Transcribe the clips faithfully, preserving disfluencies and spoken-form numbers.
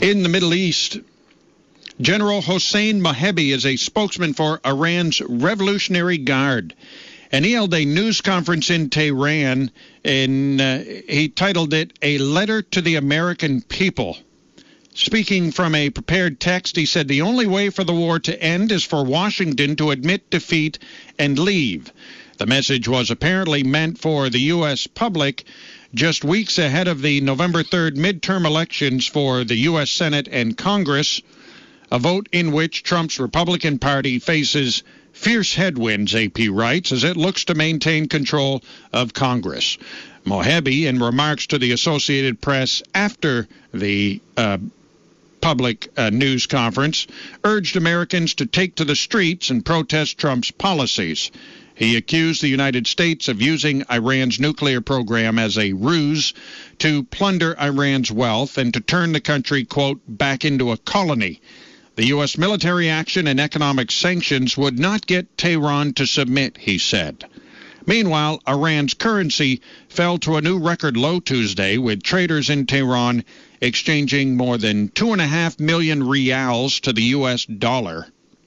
In the Middle East, General Hossein Mohebi is a spokesman for Iran's Revolutionary Guard. And he held a news conference in Tehran, and uh, he titled it, A Letter to the American People. Speaking from a prepared text, he said the only way for the war to end is for Washington to admit defeat and leave. The message was apparently meant for the U S public just weeks ahead of the November third midterm elections for the U S Senate and Congress, a vote in which Trump's Republican Party faces fierce headwinds, A P writes, as it looks to maintain control of Congress. Mohebi, in remarks to the Associated Press after the uh, public uh, news conference, urged Americans to take to the streets and protest Trump's policies. He accused the United States of using Iran's nuclear program as a ruse to plunder Iran's wealth and to turn the country, quote, back into a colony. The U S military action and economic sanctions would not get Tehran to submit, he said. Meanwhile, Iran's currency fell to a new record low Tuesday, with traders in Tehran exchanging more than two and a half million rials to the U S dollar.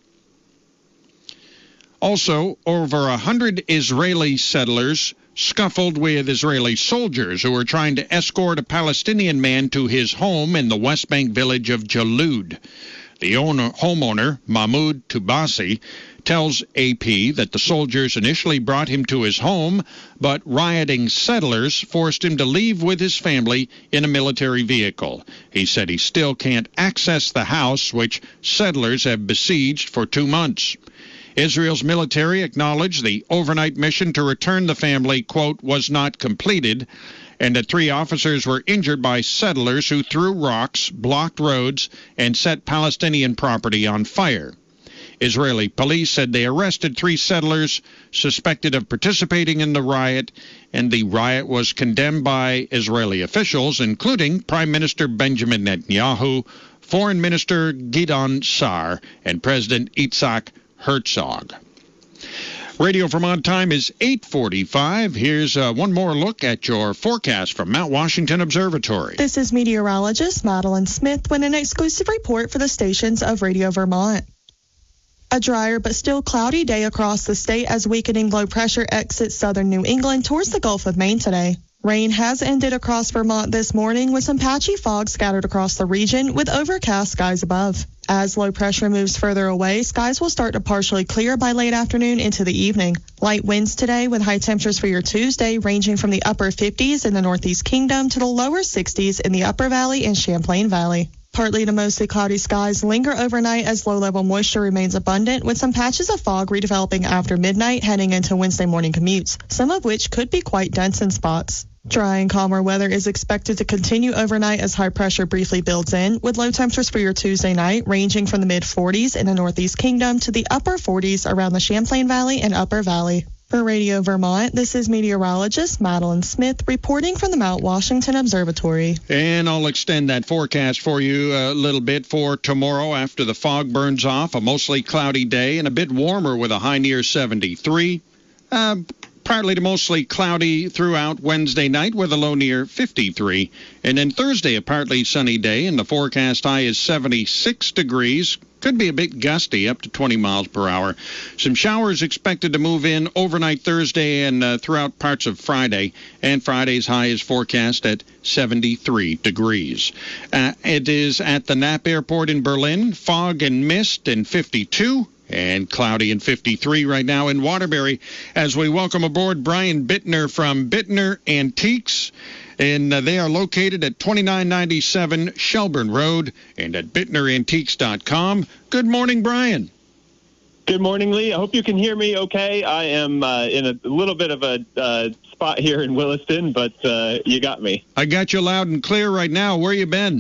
Also, over a hundred Israeli settlers scuffled with Israeli soldiers who were trying to escort a Palestinian man to his home in the West Bank village of Jalud. The owner, homeowner, Mahmoud Tubasi, tells A P that the soldiers initially brought him to his home, but rioting settlers forced him to leave with his family in a military vehicle. He said he still can't access the house, which settlers have besieged for two months. Israel's military acknowledged the overnight mission to return the family, quote, was not completed, and that three officers were injured by settlers who threw rocks, blocked roads, and set Palestinian property on fire. Israeli police said they arrested three settlers suspected of participating in the riot, and the riot was condemned by Israeli officials, including Prime Minister Benjamin Netanyahu, Foreign Minister Gideon Sa'ar, and President Yitzhak Herzog. Radio Vermont time is eight forty-five. Here's uh, one more look at your forecast from Mount Washington Observatory. This is meteorologist Madeline Smith with an exclusive report for the stations of Radio Vermont. A drier but still cloudy day across the state as weakening low pressure exits southern New England towards the Gulf of Maine today. Rain has ended across Vermont this morning with some patchy fog scattered across the region with overcast skies above. As low pressure moves further away, skies will start to partially clear by late afternoon into the evening. Light winds today with high temperatures for your Tuesday ranging from the upper fifties in the Northeast Kingdom to the lower sixties in the Upper Valley and Champlain Valley. Partly to mostly cloudy skies linger overnight as low-level moisture remains abundant, with some patches of fog redeveloping after midnight heading into Wednesday morning commutes, some of which could be quite dense in spots. Dry and calmer weather is expected to continue overnight as high pressure briefly builds in, with low temperatures for your Tuesday night ranging from the mid-forties in the Northeast Kingdom to the upper forties around the Champlain Valley and Upper Valley. For Radio Vermont, this is meteorologist Madeline Smith reporting from the Mount Washington Observatory. And I'll extend that forecast for you a little bit for tomorrow after the fog burns off. A mostly cloudy day and a bit warmer with a high near seventy-three. Uh, partly to mostly cloudy throughout Wednesday night with a low near fifty-three. And then Thursday, a partly sunny day, and the forecast high is seventy-six degrees. Could be a bit gusty, up to twenty miles per hour. Some showers expected to move in overnight Thursday and uh, throughout parts of Friday. And Friday's high is forecast at seventy-three degrees. Uh, it is at the Knapp Airport in Berlin. Fog and mist and fifty-two. And cloudy and fifty-three right now in Waterbury as we welcome aboard Brian Bittner from Bittner Antiques. And uh, they are located at twenty-nine ninety-seven Shelburne Road and at bittner antiques dot com. Good morning, Brian. Good morning, Lee. I hope you can hear me okay. I am uh, in a little bit of a uh, spot here in Williston, but uh, you got me. I got you loud and clear right now. Where you been?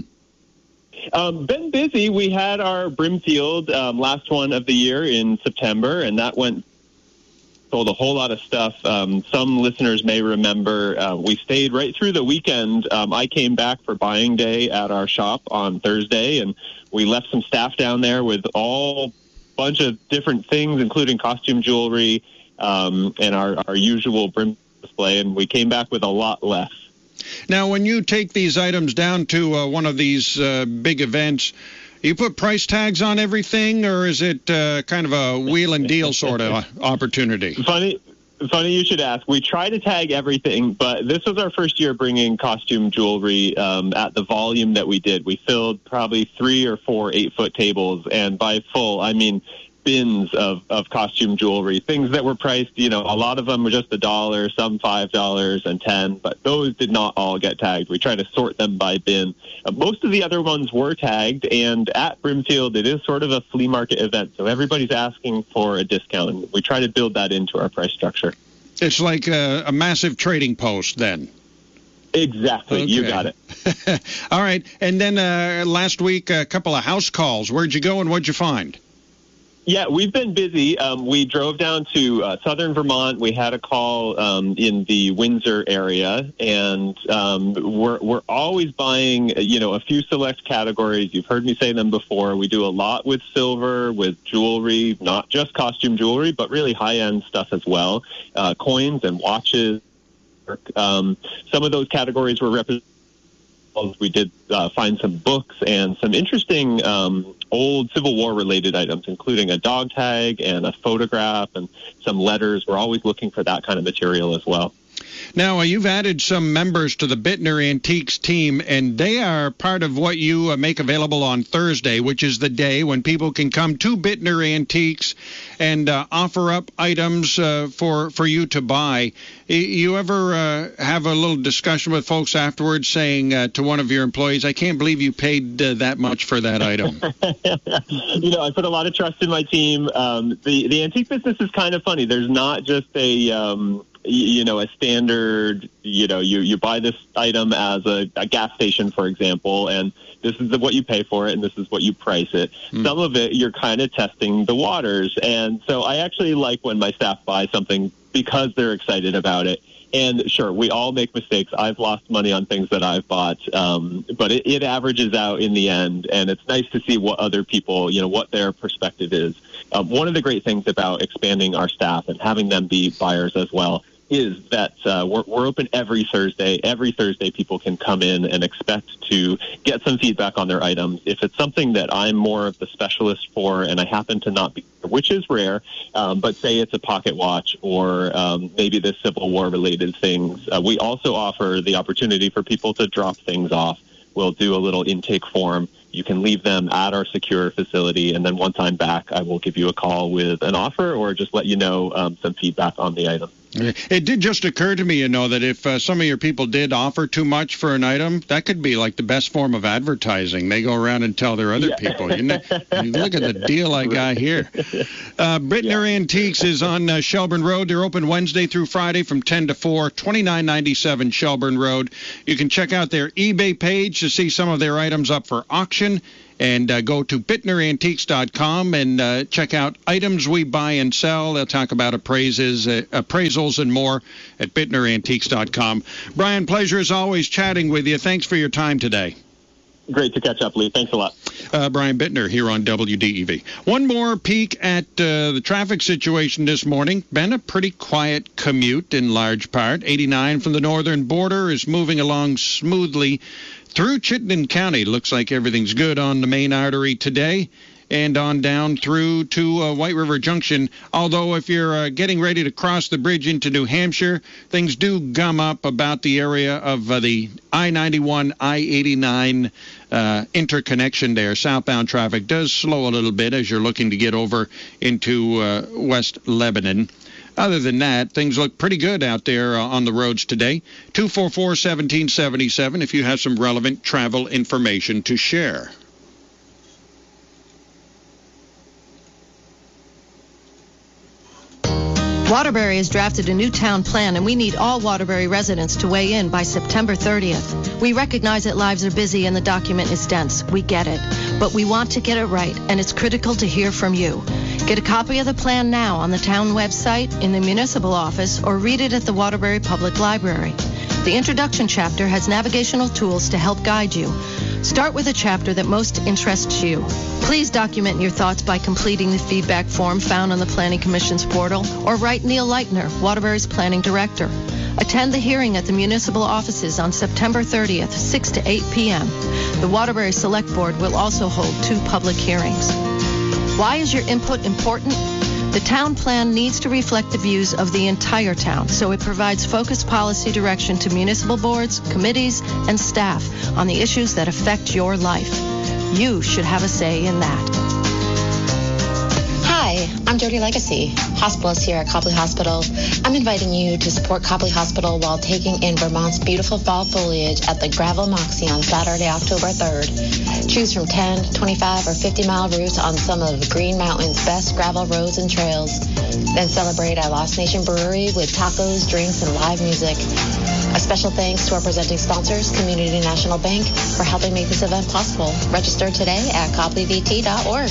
Um, been busy. We had our Brimfield um, last one of the year in September, and that went sold a whole lot of stuff. Um, some listeners may remember uh, we stayed right through the weekend. Um, I came back for buying day at our shop on Thursday, and we left some staff down there with all bunch of different things, including costume jewelry um, and our, our usual Brim display, and we came back with a lot less. Now, when you take these items down to uh, one of these uh, big events, you put price tags on everything, or is it uh, kind of a wheel and deal sort of opportunity? Funny. Funny you should ask. We try to tag everything, but this was our first year bringing costume jewelry um, at the volume that we did. We filled probably three or four eight-foot tables, and by full, I mean bins of, of costume jewelry, things that were priced, you know, a lot of them were just a dollar, some five dollars and ten, but those did not all get tagged. We tried to sort them by bin. Uh, most of the other ones were tagged, and at Brimfield, it is sort of a flea market event, so everybody's asking for a discount, and we try to build that into our price structure. It's like a, a massive trading post then. Exactly. Okay. You got it. All right. And then uh, last week, a couple of house calls. Where'd you go and what'd you find? Yeah, we've been busy. Um, we drove down to uh, southern Vermont. We had a call um, in the Windsor area, and um, we're we're always buying, you know, a few select categories. You've heard me say them before. We do a lot with silver, with jewelry, not just costume jewelry, but really high-end stuff as well, uh, coins and watches. Um, some of those categories were represented. We did uh, find some books and some interesting um, old Civil War-related items, including a dog tag and a photograph and some letters. We're always looking for that kind of material as well. Now, uh, you've added some members to the Bittner Antiques team, and they are part of what you uh, make available on Thursday, which is the day when people can come to Bittner Antiques and uh, offer up items uh, for, for you to buy. You ever uh, have a little discussion with folks afterwards saying uh, to one of your employees, I can't believe you paid uh, that much for that item? You know, I put a lot of trust in my team. Um, the, the antique business is kind of funny. There's not just a... Um, you know, a standard, you know, you, you buy this item as a, a gas station, for example, and this is what you pay for it and this is what you price it. Mm. Some of it, you're kind of testing the waters. And so I actually like when my staff buy something because they're excited about it. And sure, we all make mistakes. I've lost money on things that I've bought, um, but it, it averages out in the end. And it's nice to see what other people, you know, what their perspective is. Um, one of the great things about expanding our staff and having them be buyers as well is that uh, we're, we're open every Thursday. Every Thursday, people can come in and expect to get some feedback on their items. If it's something that I'm more of the specialist for and I happen to not be, which is rare, um, but say it's a pocket watch or um, maybe the Civil War-related things, uh, we also offer the opportunity for people to drop things off. We'll do a little intake form. You can leave them at our secure facility, and then once I'm back, I will give you a call with an offer or just let you know um, some feedback on the item. It did just occur to me, you know, that if uh, some of your people did offer too much for an item, that could be like the best form of advertising. They go around and tell their other yeah. people, you know, look at the deal I got here. Uh, Bittner yeah. Antiques is on uh, Shelburne Road. They're open Wednesday through Friday from ten to four, twenty-nine ninety-seven Shelburne Road. You can check out their eBay page to see some of their items up for auction. And uh, go to bittner antiques dot com and uh, check out items we buy and sell. They'll talk about appraises, uh, appraisals and more at bittner antiques dot com. Brian, pleasure as always chatting with you. Thanks for your time today. Great to catch up, Lee. Thanks a lot. Uh, Brian Bittner here on W D E V. One more peek at uh, the traffic situation this morning. Been a pretty quiet commute in large part. eighty-nine from the northern border is moving along smoothly through Chittenden County. Looks like everything's good on the main artery today and on down through to uh, White River Junction. Although if you're uh, getting ready to cross the bridge into New Hampshire, things do gum up about the area of uh, the I ninety-one, I eighty-nine uh, interconnection there. Southbound traffic does slow a little bit as you're looking to get over into uh, West Lebanon. Other than that, things look pretty good out there uh, on the roads today. two four four, one seven seven seven if you have some relevant travel information to share. Waterbury has drafted a new town plan, and we need all Waterbury residents to weigh in by September thirtieth. We recognize that lives are busy and the document is dense. We get it. But we want to get it right, and it's critical to hear from you. Get a copy of the plan now on the town website, in the municipal office, or read it at the Waterbury Public Library. The introduction chapter has navigational tools to help guide you. Start with a chapter that most interests you. Please document your thoughts by completing the feedback form found on the Planning Commission's portal, or write Neil Leitner, Waterbury's Planning Director. Attend the hearing at the municipal offices on September thirtieth, six to eight p.m. The Waterbury Select Board will also hold two public hearings. Why is your input important? The town plan needs to reflect the views of the entire town, so it provides focused policy direction to municipal boards, committees, and staff on the issues that affect your life. You should have a say in that. Hi, I'm Jody Legacy, hospitalist here at Copley Hospital. I'm inviting you to support Copley Hospital while taking in Vermont's beautiful fall foliage at the Gravel Moxie on Saturday, October third. Choose from ten, twenty-five, or fifty mile routes on some of Green Mountain's best gravel roads and trails. Then celebrate at Lost Nation Brewery with tacos, drinks, and live music. A special thanks to our presenting sponsors, Community National Bank, for helping make this event possible. Register today at copley v t dot org.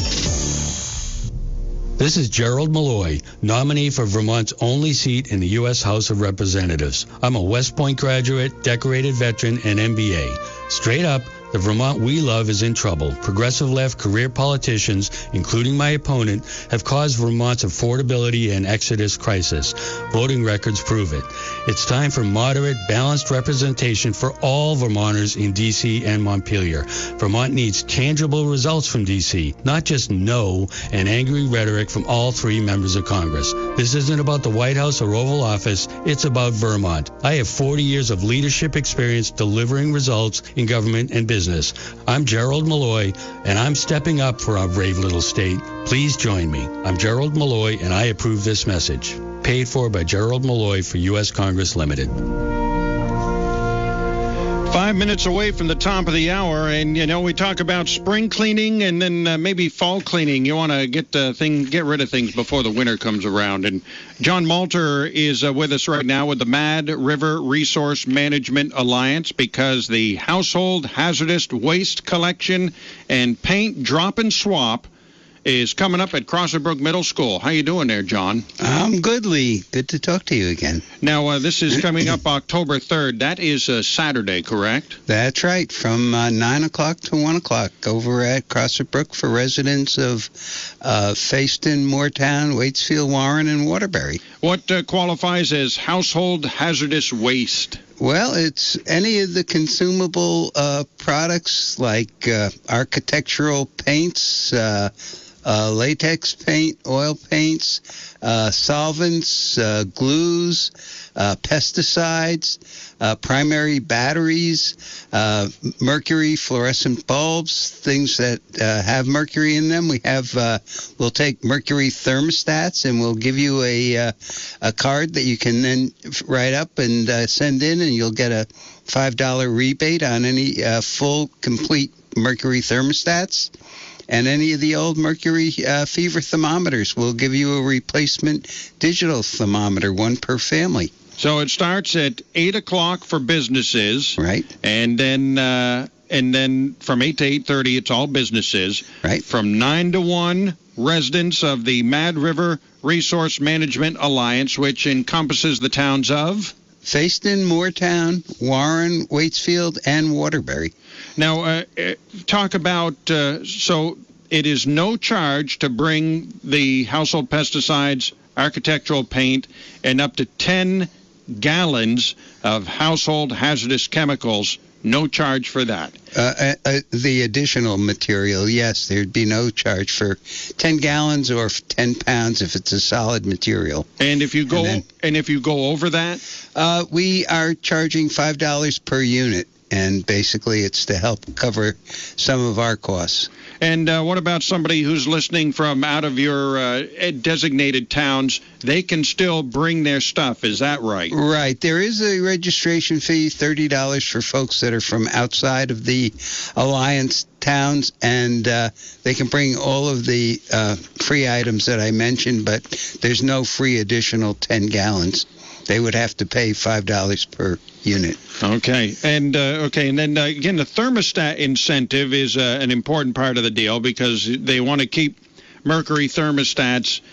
This is Gerald Malloy, nominee for Vermont's only seat in the U S House of Representatives. I'm a West Point graduate, decorated veteran, and M B A. Straight up, the Vermont we love is in trouble. Progressive left career politicians, including my opponent, have caused Vermont's affordability and exodus crisis. Voting records prove it. It's time for moderate, balanced representation for all Vermonters in D C and Montpelier. Vermont needs tangible results from D C, not just no and angry rhetoric from all three members of Congress. This isn't about the White House or Oval Office. It's about Vermont. I have forty years of leadership experience delivering results in government and business. I'm Gerald Malloy, and I'm stepping up for our brave little state. Please join me. I'm Gerald Malloy, and I approve this message. Paid for by Gerald Malloy for U S Congress Limited. Five minutes away from the top of the hour, and you know we talk about spring cleaning and then uh, maybe fall cleaning. You want to get uh, thing, get rid of things before the winter comes around. And John Malter is uh, with us right now with the Mad River Resource Management Alliance, because the Household Hazardous Waste Collection and Paint Drop and Swap is coming up at Crosser Brook Middle School. How you doing there, John? I'm good, Lee. Good to talk to you again. Now, uh, this is coming up October third. That is a Saturday, correct? That's right, from uh, nine o'clock to one o'clock over at Crosser Brook for residents of uh, Fayston, Moortown, Waitsfield, Warren, and Waterbury. What uh, qualifies as household hazardous waste? Well, it's any of the consumable uh, products like uh, architectural paints, uh, uh, latex paint, oil paints, uh, solvents, uh, glues, uh, pesticides, uh, primary batteries, uh, mercury fluorescent bulbs, things that uh, have mercury in them. We have, uh, we'll take mercury thermostats, and we'll give you a uh, a card that you can then write up and uh, send in, and you'll get a five dollar rebate on any uh, full, complete mercury thermostats. And any of the old mercury uh, fever thermometers, we'll give you a replacement digital thermometer, one per family. So it starts at eight o'clock for businesses. Right. And then uh, and then from eight to eight thirty, it's all businesses. Right. From nine to one, residents of the Mad River Resource Management Alliance, which encompasses the towns of Fayston, Moortown, Warren, Waitsfield, and Waterbury. Now, uh, talk about, uh, so it is no charge to bring the household pesticides, architectural paint, and up to ten gallons of household hazardous chemicals. No charge for that. Uh, uh, the additional material, yes, there'd be no charge for ten gallons or ten pounds if it's a solid material. And if you go and, then, and if you go over that, uh, we are charging five dollars per unit, and basically it's to help cover some of our costs. And uh, what about somebody who's listening from out of your uh, designated towns? They can still bring their stuff. Is that right? Right. There is a registration fee, thirty dollars for folks that are from outside of the Alliance towns, and uh, they can bring all of the uh, free items that I mentioned, but there's no free additional ten gallons. They would have to pay five dollars per unit. Okay. And, uh, okay, and then, uh, again, the thermostat incentive is uh, an important part of the deal, because they want to keep mercury thermostats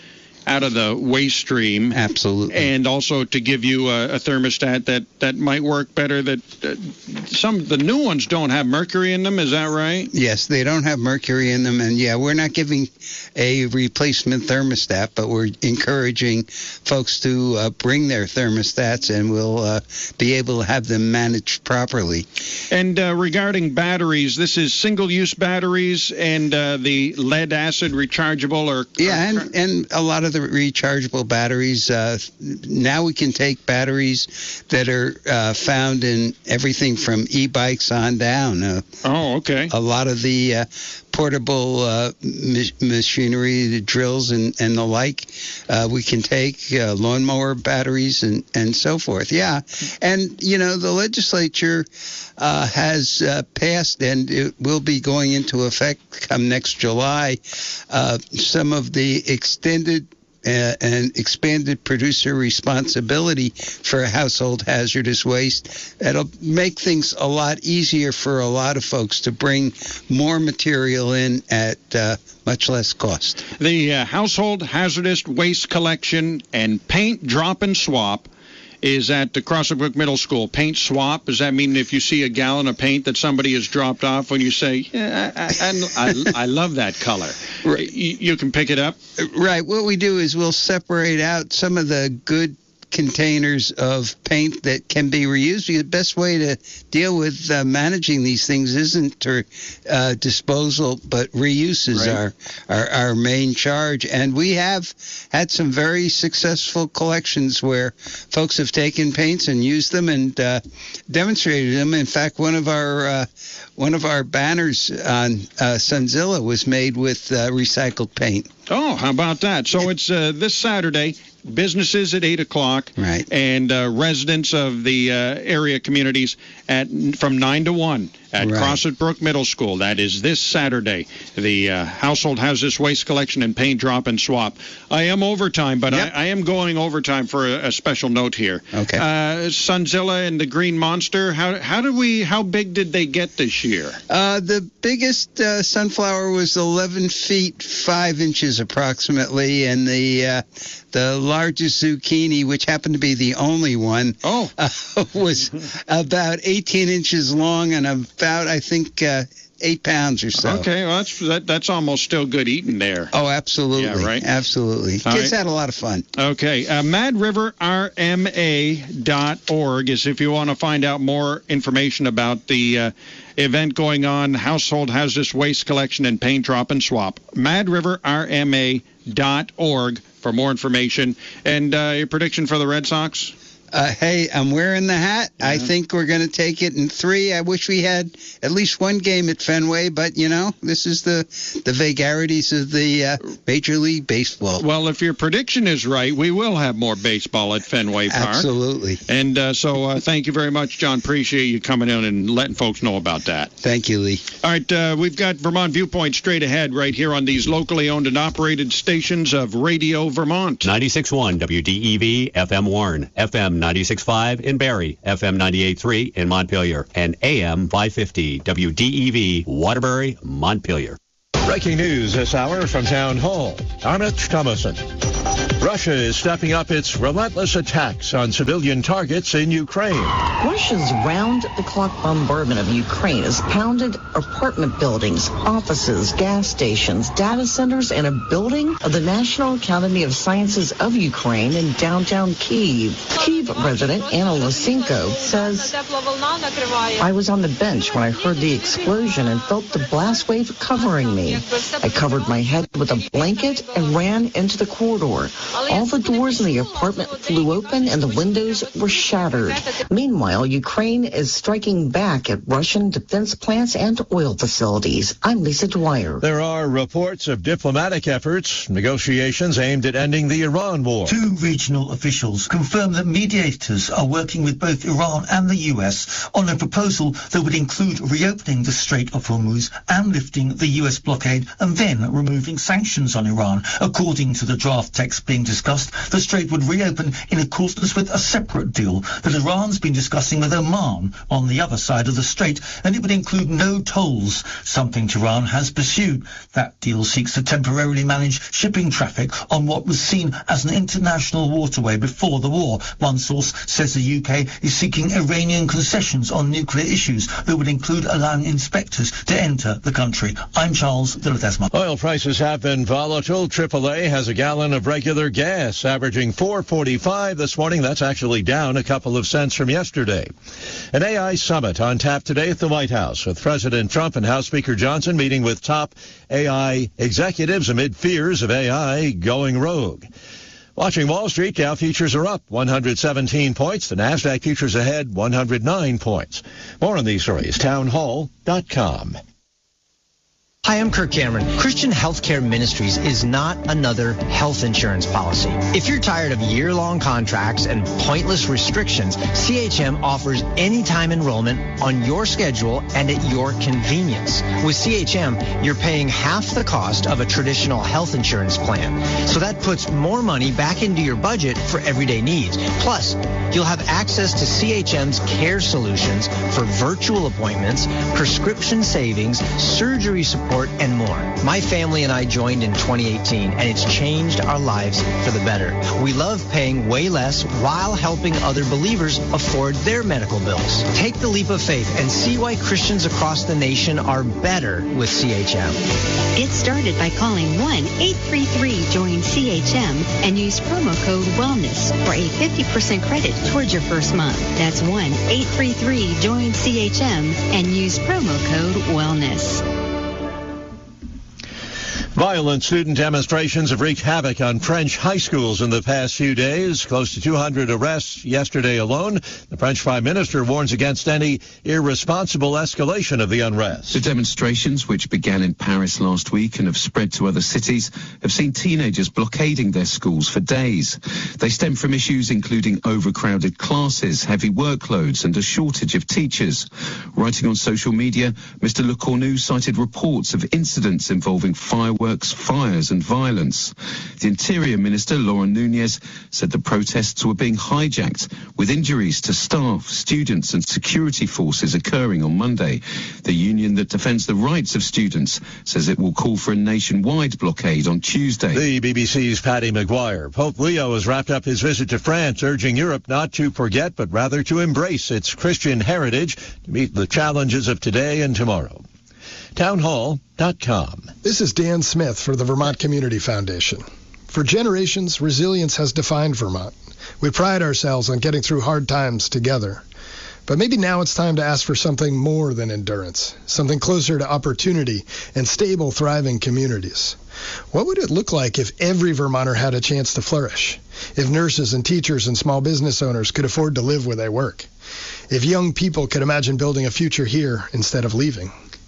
out of the waste stream. Absolutely. And also to give you a, a thermostat that, that might work better. That uh, some of the new ones don't have mercury in them. Is that right? Yes, they don't have mercury in them. And, yeah, we're not giving a replacement thermostat, but we're encouraging folks to uh, bring their thermostats, and we'll uh, be able to have them managed properly. And uh, regarding batteries, this is single-use batteries and uh, the lead-acid rechargeable or... Yeah, and, and a lot of the rechargeable batteries. Uh, now we can take batteries that are uh, found in everything from e-bikes on down. Uh, oh, okay. A lot of the uh, portable uh, ma- machinery, the drills and, and the like, uh, we can take uh, lawnmower batteries and, and so forth. Yeah, and, you know, the legislature uh, has uh, passed, and it will be going into effect come next July, uh, some of the extended Uh, and expanded producer responsibility for household hazardous waste. That'll make things a lot easier for a lot of folks to bring more material in at uh, much less cost. The uh, Household Hazardous Waste Collection and Paint Drop and Swap is at the Crossett Brook Middle School. Paint swap, does that mean if you see a gallon of paint that somebody has dropped off, when you say, yeah, I, I, I, I love that color, right. you, you can pick it up? Right. What we do is we'll separate out some of the good containers of paint that can be reused. The best way to deal with uh, managing these things isn't to, uh, disposal, but reuse is right. our, our our main charge. And we have had some very successful collections where folks have taken paints and used them and uh, demonstrated them. In fact, one of our uh, one of our banners on uh, Sunzilla was made with uh, recycled paint. Oh, how about that? So it's uh, this Saturday. Businesses at eight o'clock, right, and uh, residents of the uh, area communities at from nine to one at right. Crossett Brook Middle School. That is this Saturday. The uh, Household Hazardous Waste Collection and Paint Drop and Swap. I am overtime, but yep. I, I am going overtime for a, a special note here. Okay. Uh, Sunzilla and the Green Monster. How how did we? How big did they get this year? Uh, the biggest uh, sunflower was eleven feet five inches approximately, and the uh, the largest zucchini, which happened to be the only one, oh. uh, was about eighteen inches long and about, I think, uh, eight pounds or so. Okay, well, that's that, that's almost still good eating there. Oh, absolutely. Yeah, right? Absolutely. All Kids right. had a lot of fun. Okay, uh, mad river r m a dot org is if you want to find out more information about the uh, event going on, Household Hazardous Waste Collection and Paint Drop and Swap. mad river r m a dot org for more information. And uh, your prediction for the Red Sox? Uh, hey, I'm wearing the hat. Yeah. I think we're going to take it in three. I wish we had at least one game at Fenway, but, you know, this is the the vagaries of the uh, Major League Baseball. Well, if your prediction is right, we will have more baseball at Fenway Park. Absolutely. And uh, so uh, thank you very much, John. Appreciate you coming in and letting folks know about that. Thank you, Lee. All right, uh, we've got Vermont Viewpoint straight ahead right here on these locally owned and operated stations of Radio Vermont. ninety-six point one W D E V, F M Warren, F M ninety-six point five in Barrie, F M ninety-eight point three in Montpelier, and A M five fifty W D E V, Waterbury, Montpelier. Breaking news this hour from Town Hall. Amit Thomason. Russia is stepping up its relentless attacks on civilian targets in Ukraine. Russia's round-the-clock bombardment of Ukraine has pounded apartment buildings, offices, gas stations, data centers, and a building of the National Academy of Sciences of Ukraine in downtown Kyiv. Kyiv resident Anna Losenko says, I was on the bench when I heard the explosion and felt the blast wave covering me. I covered my head with a blanket and ran into the corridor. All the doors in the apartment flew open and the windows were shattered. Meanwhile, Ukraine is striking back at Russian defense plants and oil facilities. I'm Lisa Dwyer. There are reports of diplomatic efforts, negotiations aimed at ending the Iran war. Two regional officials confirmed that mediators are working with both Iran and the U S on a proposal that would include reopening the Strait of Hormuz and lifting the U S blockade and then removing sanctions on Iran, according to the draft text projects being discussed, the strait would reopen in accordance with a separate deal that Iran's been discussing with Oman on the other side of the strait, and it would include no tolls, something Tehran has pursued. That deal seeks to temporarily manage shipping traffic on what was seen as an international waterway before the war. One source says the U K is seeking Iranian concessions on nuclear issues that would include allowing inspectors to enter the country. I'm Charles de Ledesma. Oil prices have been volatile. triple A has a gallon of regular gas averaging four forty-five this morning. That's actually down a couple of cents from yesterday. An A I summit on tap today at the White House, with President Trump and House Speaker Johnson meeting with top A I executives amid fears of A I going rogue. Watching Wall Street, Dow futures are up one hundred seventeen points. The NASDAQ futures ahead one hundred nine points. More on these stories, town hall dot com. Hi, I'm Kirk Cameron. Christian Healthcare Ministries is not another health insurance policy. If you're tired of year-long contracts and pointless restrictions, C H M offers anytime enrollment on your schedule and at your convenience. With C H M, you're paying half the cost of a traditional health insurance plan. So that puts more money back into your budget for everyday needs. Plus, you'll have access to C H M's care solutions for virtual appointments, prescription savings, surgery support, and more. My family and I joined in twenty eighteen, and it's changed our lives for the better. We love paying way less while helping other believers afford their medical bills. Take the leap of faith and see why Christians across the nation are better with C H M. Get started by calling one eight three three join C H M and use promo code WELLNESS for a fifty percent credit towards your first month. That's one eight three three join C H M and use promo code WELLNESS. Violent student demonstrations have wreaked havoc on French high schools in the past few days. Close to two hundred arrests yesterday alone. The French Prime Minister warns against any irresponsible escalation of the unrest. The demonstrations, which began in Paris last week and have spread to other cities, have seen teenagers blockading their schools for days. They stem from issues including overcrowded classes, heavy workloads and a shortage of teachers. Writing on social media, Mister Le Cornu cited reports of incidents involving fireworks, fires and violence. The Interior Minister, Laura Nunez, said the protests were being hijacked, with injuries to staff, students and security forces occurring on Monday. The union that defends the rights of students says it will call for a nationwide blockade on Tuesday. The B B C's Paddy McGuire. Pope Leo has wrapped up his visit to France, urging Europe not to forget but rather to embrace its Christian heritage to meet the challenges of today and tomorrow. town hall dot com. This is Dan Smith for the Vermont Community Foundation. For generations, resilience has defined Vermont. We pride ourselves on getting through hard times together. But maybe now it's time to ask for something more than endurance, something closer to opportunity and stable, thriving communities. What would it look like if every Vermonter had a chance to flourish? If nurses and teachers and small business owners could afford to live where they work? If young people could imagine building a future here instead of leaving?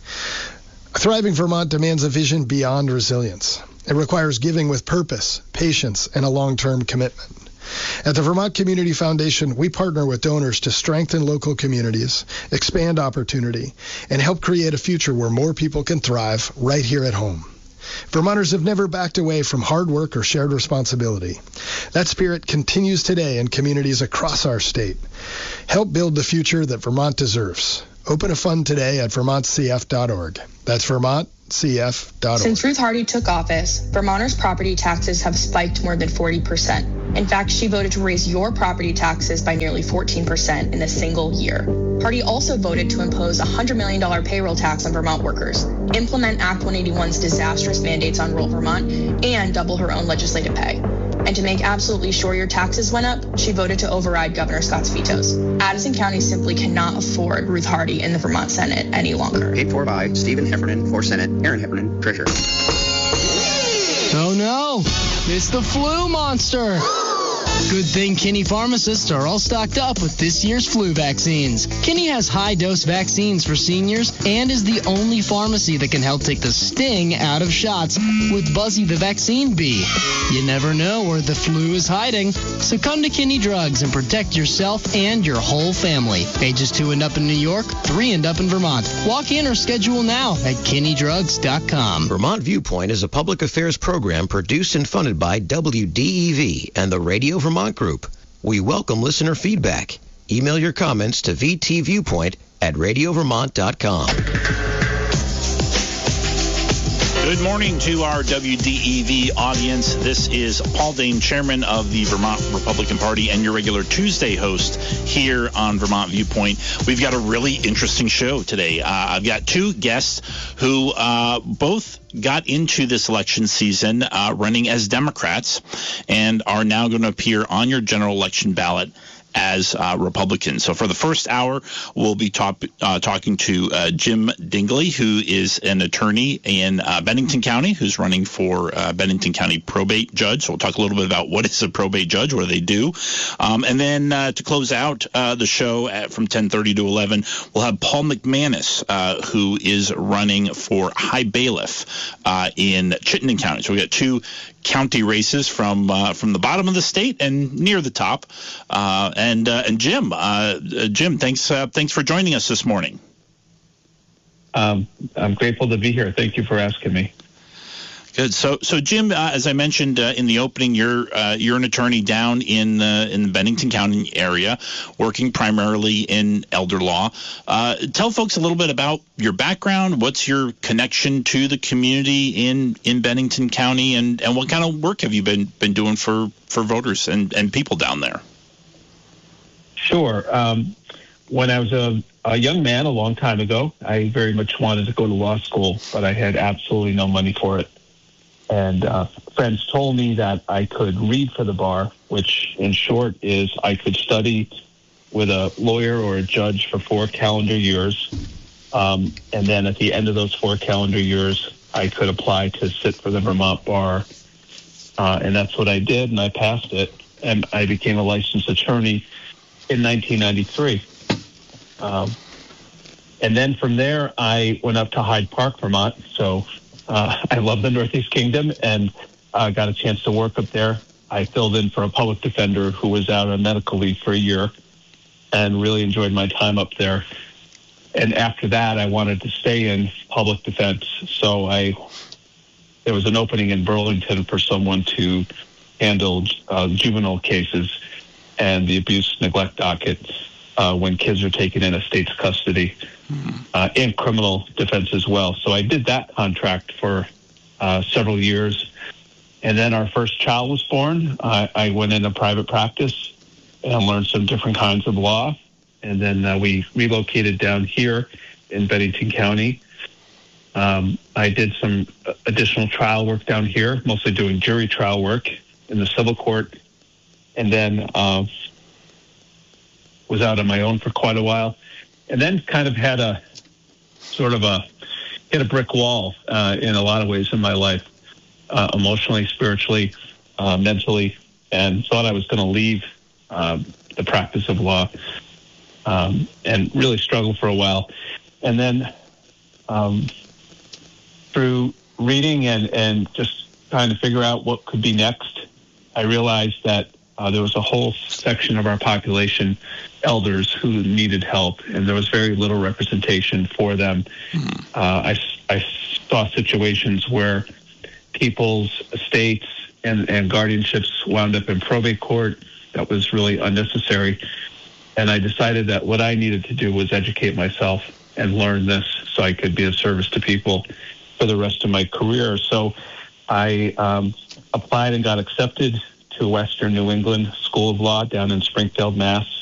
A thriving Vermont demands a vision beyond resilience. It requires giving with purpose, patience, and a long-term commitment. At the Vermont Community Foundation, we partner with donors to strengthen local communities, expand opportunity, and help create a future where more people can thrive right here at home. Vermonters have never backed away from hard work or shared responsibility. That spirit continues today in communities across our state. Help build the future that Vermont deserves. Open a fund today at vermont c f dot org. That's vermont c f dot org. Since Ruth Hardy took office, Vermonters' property taxes have spiked more than forty percent. In fact, she voted to raise your property taxes by nearly fourteen percent in a single year. Hardy also voted to impose a one hundred million dollars payroll tax on Vermont workers, implement Act one eighty-one's disastrous mandates on rural Vermont, and double her own legislative pay. And to make absolutely sure your taxes went up, she voted to override Governor Scott's vetoes. Addison County simply cannot afford Ruth Hardy in the Vermont Senate any longer. Paid for by Stephen Heffernan for Senate, Aaron Heffernan, Treasurer. Oh no, it's the flu monster. Good thing Kinney pharmacists are all stocked up with this year's flu vaccines. Kinney has high-dose vaccines for seniors and is the only pharmacy that can help take the sting out of shots with Buzzy the Vaccine Bee. You never know where the flu is hiding, so come to Kinney Drugs and protect yourself and your whole family. Ages two and up in New York, three and up in Vermont. Walk in or schedule now at kinney drugs dot com. Vermont Viewpoint is a public affairs program produced and funded by W D E V and the Radio Vermont Group. We welcome listener feedback. Email your comments to v t viewpoint at radio vermont dot com. Good morning to our W D E V audience. This is Paul Dane, chairman of the Vermont Republican Party and your regular Tuesday host here on Vermont Viewpoint. We've got a really interesting show today. Uh, I've got two guests who uh, both got into this election season uh, running as Democrats and are now going to appear on your general election ballot as uh, Republicans. So for the first hour, we'll be top, uh, talking to uh, Jim Dingley, who is an attorney in uh, Bennington County, who's running for uh, Bennington County probate judge. So we'll talk a little bit about what is a probate judge, what do they do. Um, and then uh, to close out uh, the show at, from ten thirty to eleven, we'll have Paul McManus, uh, who is running for High Bailiff uh, in Chittenden County. So we got two county races from uh, from the bottom of the state and near the top. Uh, and uh, and Jim, uh, Jim, thanks uh, thanks for joining us this morning. Um, I'm grateful to be here. Thank you for asking me. Good. So, so Jim, uh, as I mentioned uh, in the opening, you're uh, you're an attorney down in uh, in the Bennington County area, working primarily in elder law. Uh, tell folks a little bit about your background. What's your connection to the community in, in Bennington County, and, and what kind of work have you been been doing for, for voters and, and people down there? Sure. Um, when I was a, a young man a long time ago, I very much wanted to go to law school, but I had absolutely no money for it. And uh, friends told me that I could read for the bar, which in short is I could study with a lawyer or a judge for four calendar years. Um, and then at the end of those four calendar years, I could apply to sit for the Vermont bar. Uh, and that's what I did, and I passed it. And I became a licensed attorney in nineteen ninety-three. Um, and then from there, I went up to Hyde Park, Vermont. So Uh, I love the Northeast Kingdom and uh, got a chance to work up there. I filled in for a public defender who was out on medical leave for a year and really enjoyed my time up there. And after that, I wanted to stay in public defense. So I there was an opening in Burlington for someone to handle uh, juvenile cases and the abuse neglect docket uh, when kids are taken in a state's custody. Uh, and criminal defense as well. So I did that contract for uh, several years. And then our first child was born. I, I went into private practice and learned some different kinds of law. And then uh, we relocated down here in Bennington County. Um, I did some additional trial work down here, mostly doing jury trial work in the civil court. And then uh, was out on my own for quite a while. And then kind of had a sort of a hit a brick wall uh, in a lot of ways in my life, uh, emotionally, spiritually, uh, mentally, and thought I was going to leave um, the practice of law um, and really struggled for a while. And then um, through reading and, and just trying to figure out what could be next, I realized that uh, there was a whole section of our population, elders, who needed help, and there was very little representation for them. Mm-hmm. Uh, I, I saw situations where people's estates and, and guardianships wound up in probate court. That was really unnecessary. And I decided that what I needed to do was educate myself and learn this so I could be of service to people for the rest of my career. So I um, applied and got accepted to Western New England School of Law down in Springfield, Mass.